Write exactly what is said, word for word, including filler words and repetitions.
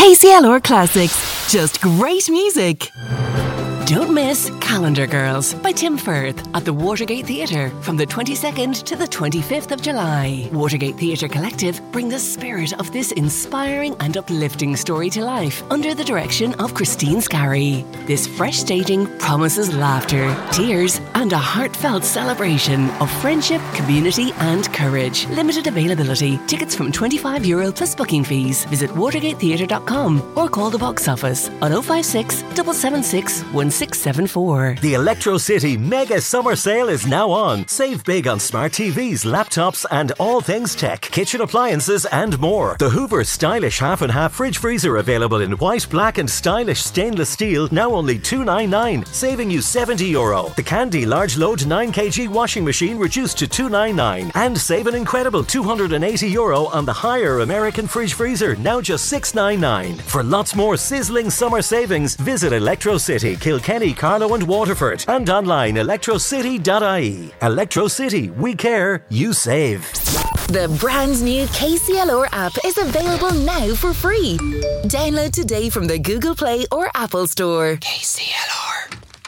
K C L R Classics. Just great music. Don't miss Calendar Girls by Tim Firth at the Watergate Theatre from the twenty-second to the twenty-fifth of July. Watergate Theatre Collective bring the spirit of this inspiring and uplifting story to life under the direction of Christine Scarry. This fresh staging promises laughter, tears, and a heartfelt celebration of friendship, community, and courage. Limited availability. Tickets from twenty-five euro plus booking fees. Visit watergate theatre dot com or call the box office on oh five six, seven seven six, one six seven four. The Electro City Mega Summer Sale is now on. Save big on smart T Vs, laptops, and all things tech, kitchen appliances, and more. The Hoover stylish half and half fridge freezer available in white, black, and stylish stainless steel, now only two ninety-nine, saving you seventy euro. The Candy large load nine kilogram washing machine reduced to two ninety-nine, and save an incredible two hundred eighty euro on the higher American fridge freezer, now just six ninety-nine. For lots more sizzling summer savings, visit Electro City, Kilkenny, Carlow, and Waterford, and online electro city dot I E. Electro City, we care, you save. The brand new K C L R app is available now for free. Download today from the Google Play or Apple Store. K C L R.